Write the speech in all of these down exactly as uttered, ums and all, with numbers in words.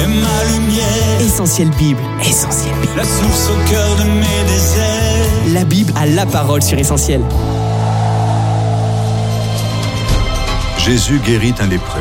est ma lumière. Essentiel Bible, Essentiel Bible. La source au cœur de mes déserts. La Bible a la parole sur Essentiel. Jésus guérit un lépreux.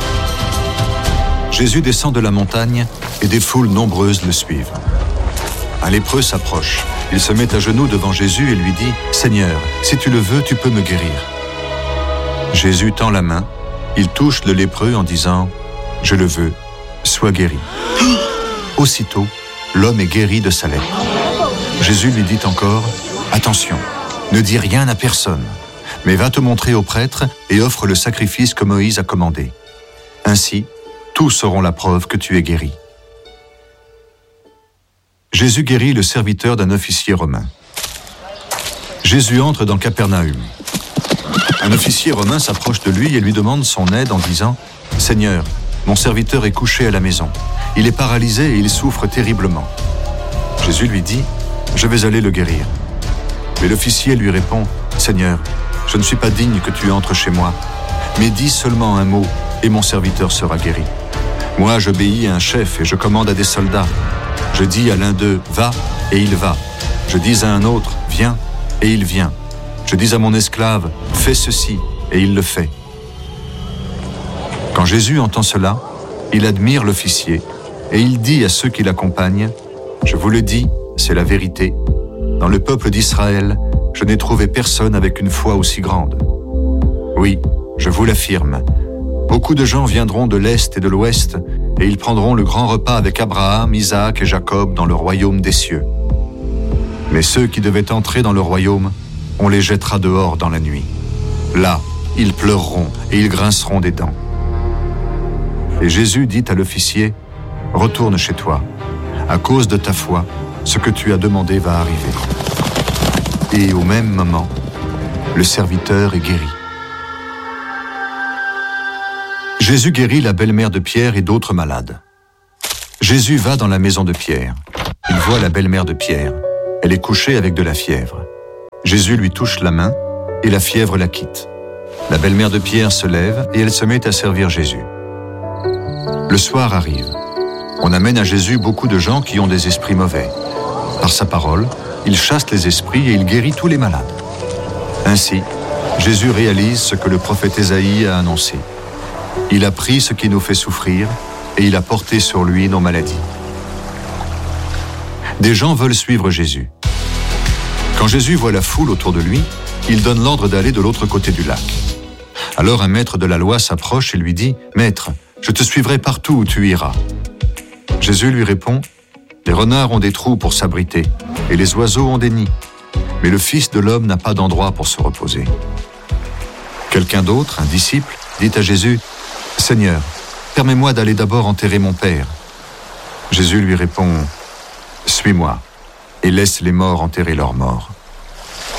Jésus descend de la montagne et des foules nombreuses le suivent. Un lépreux s'approche. Il se met à genoux devant Jésus et lui dit « Seigneur, si tu le veux, tu peux me guérir. » Jésus tend la main. Il touche le lépreux en disant « Je le veux, sois guéri. » Aussitôt, l'homme est guéri de sa lèpre. Jésus lui dit encore « Attention, ne dis rien à personne, mais va te montrer au prêtre et offre le sacrifice que Moïse a commandé. Ainsi, tous auront la preuve que tu es guéri. » Jésus guérit le serviteur d'un officier romain. Jésus entre dans Capernaum. Un officier romain s'approche de lui et lui demande son aide en disant « Seigneur, mon serviteur est couché à la maison. Il est paralysé et il souffre terriblement. » Jésus lui dit « Je vais aller le guérir. » Mais l'officier lui répond « Seigneur, je ne suis pas digne que tu entres chez moi, mais dis seulement un mot et mon serviteur sera guéri. Moi, j'obéis à un chef et je commande à des soldats. Je dis à l'un d'eux « Va » et il va. Je dis à un autre « Viens » et il vient. Je dis à mon esclave « Fais ceci » et il le fait. Quand Jésus entend cela, il admire l'officier et il dit à ceux qui l'accompagnent « Je vous le dis, c'est la vérité. Dans le peuple d'Israël, je n'ai trouvé personne avec une foi aussi grande. Oui, je vous l'affirme, beaucoup de gens viendront de l'Est et de l'Ouest et ils prendront le grand repas avec Abraham, Isaac et Jacob dans le royaume des cieux. Mais ceux qui devaient entrer dans le royaume, on les jettera dehors dans la nuit. Là, ils pleureront et ils grinceront des dents. » Et Jésus dit à l'officier, « Retourne chez toi. À cause de ta foi, ce que tu as demandé va arriver. » Et au même moment, le serviteur est guéri. Jésus guérit la belle-mère de Pierre et d'autres malades. Jésus va dans la maison de Pierre. Il voit la belle-mère de Pierre. Elle est couchée avec de la fièvre. Jésus lui touche la main et la fièvre la quitte. La belle-mère de Pierre se lève et elle se met à servir Jésus. Le soir arrive. On amène à Jésus beaucoup de gens qui ont des esprits mauvais. Par sa parole, il chasse les esprits et il guérit tous les malades. Ainsi, Jésus réalise ce que le prophète Ésaïe a annoncé. Il a pris ce qui nous fait souffrir et il a porté sur lui nos maladies. Des gens veulent suivre Jésus. Quand Jésus voit la foule autour de lui, il donne l'ordre d'aller de l'autre côté du lac. Alors un maître de la loi s'approche et lui dit « Maître, je te suivrai partout où tu iras. » Jésus lui répond « Les renards ont des trous pour s'abriter et les oiseaux ont des nids, mais le Fils de l'homme n'a pas d'endroit pour se reposer. » Quelqu'un d'autre, un disciple, dit à Jésus « Seigneur, permets-moi d'aller d'abord enterrer mon père. » Jésus lui répond « Suis-moi et laisse les morts enterrer leurs morts. »